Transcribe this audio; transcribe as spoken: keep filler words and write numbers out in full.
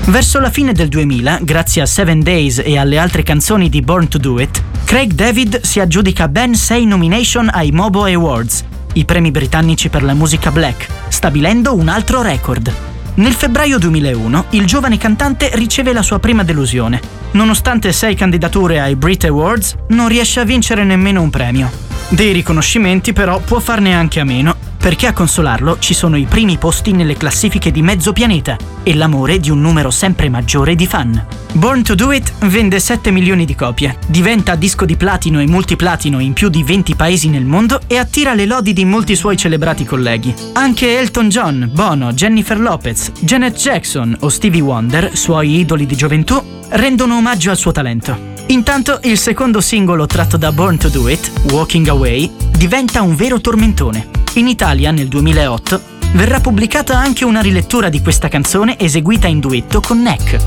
Verso la fine del duemila, grazie a Seven Days e alle altre canzoni di Born to Do It, Craig David si aggiudica ben sei nomination ai Mobo Awards, i premi britannici per la musica black, stabilendo un altro record. Nel febbraio duemilauno, il giovane cantante riceve la sua prima delusione. Nonostante sei candidature ai Brit Awards, non riesce a vincere nemmeno un premio. Dei riconoscimenti però può farne anche a meno, perché a consolarlo ci sono i primi posti nelle classifiche di mezzo pianeta e l'amore di un numero sempre maggiore di fan. Born to Do It vende sette milioni di copie, diventa disco di platino e multiplatino in più di venti paesi nel mondo e attira le lodi di molti suoi celebrati colleghi. Anche Elton John, Bono, Jennifer Lopez, Janet Jackson o Stevie Wonder, suoi idoli di gioventù, rendono omaggio al suo talento. Intanto il secondo singolo tratto da Born to Do It, Walking Away, diventa un vero tormentone. In Italia, nel duemilaotto, verrà pubblicata anche una rilettura di questa canzone eseguita in duetto con Neck.